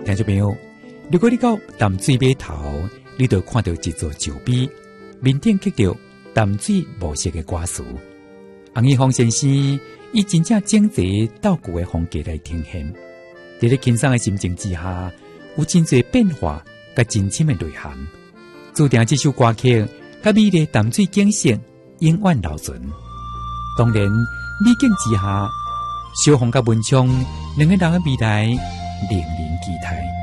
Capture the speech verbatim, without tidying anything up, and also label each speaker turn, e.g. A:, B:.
A: 听众朋友，如果你到淡水码头，你就看到一座石碑，面顶刻着淡水无色的歌词。洪一峰先生以真正整齐道具的风格来呈现，在咧轻松的心情之下，有真侪变化甲真深的内涵。注定这首歌曲甲美丽淡水景色永远留存。当然，美景之下，小凤甲文昌两个人的未来令人期待。